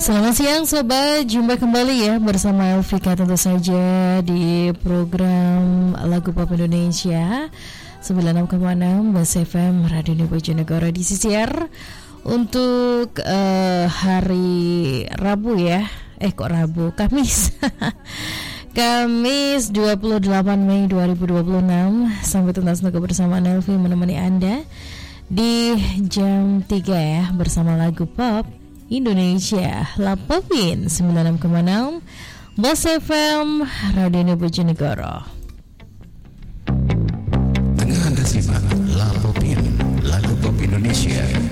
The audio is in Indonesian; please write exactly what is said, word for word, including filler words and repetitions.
Selamat siang sobat, jumpa kembali ya bersama Elvika tentu saja di program Lagu Pop Indonesia sembilan puluh enam koma enam Bas F M Radio Bojonegoro di C C R untuk uh, hari Rabu ya. Eh kok Rabu, Kamis. Kamis dua puluh delapan Mei dua ribu dua puluh enam. Sampai tuntas kebersamaan Elvi menemani Anda di jam tiga ya bersama Lagu Pop Indonesia La Popin sembilan puluh enam koma enam Bas F M Radio Bojonegoro. Tengah Anda simak La Popin, Lagu Pop Indonesia.